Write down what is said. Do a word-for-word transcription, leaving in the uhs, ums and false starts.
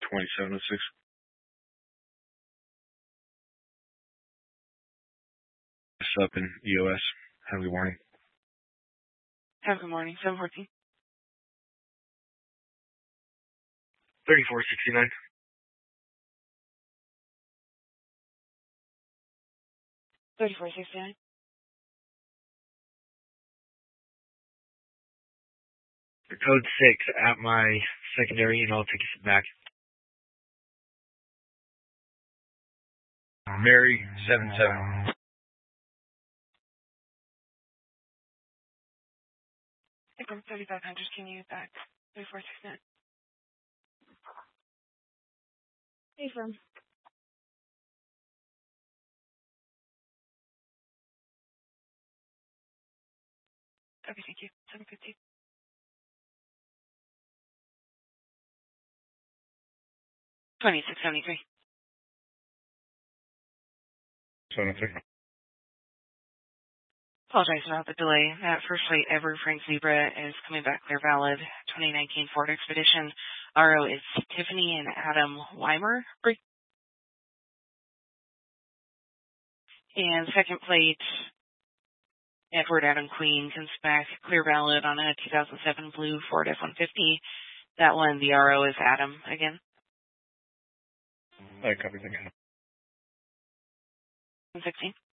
twenty-seven oh six. Up in E O S. Have a good morning. Have a good morning. seven fourteen. thirty-four sixty-nine. thirty-four sixty-nine. Code six at my secondary, and I'll take it back. Mary seven seven. From thirty-five hundred, can you back? thirty-four sixty-nine. Hey, from. Okay, thank you. seven fifty. twenty-six seventy-three. seventy-three. Apologize about the delay. That first flight ever, Frank Zebra, is coming back clear valid. twenty nineteen Ford Expedition. R O is Tiffany and Adam Weimer. And second flight, Edward Adam Queen, comes back clear valid on a two thousand seven blue Ford F one fifty. That one, the R O is Adam again. I copy again. sixteen.